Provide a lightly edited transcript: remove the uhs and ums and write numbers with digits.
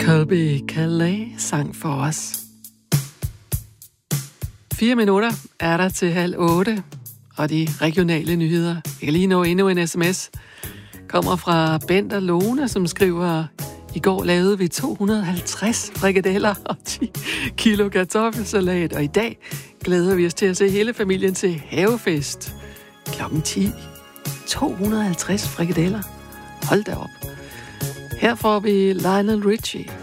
Colby Calais sang for os. 4 minutter er der til 7:30, og de regionale nyheder. Jeg kan lige nå endnu en sms. Kommer fra Bent og Lone, som skriver: i går lavede vi 250 frikadeller og 10 kilo kartoffelsalat, og i dag glæder vi os til at se hele familien til havefest klokken 10. 250 frikadeller. Hold da op. Her får vi Lionel Richie.